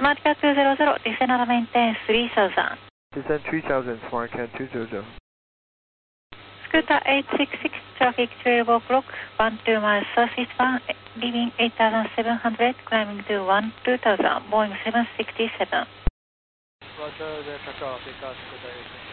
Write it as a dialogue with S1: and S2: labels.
S1: SmartCat 200, descend and maintain 3000.
S2: Descend 3000, SmartCat 200.
S1: Scooter 866, traffic 12 o'clock, 12 miles southeastbound, leaving 8700, climbing to 2000, Boeing 767.
S3: Roger, the takeoff, Scooter 866.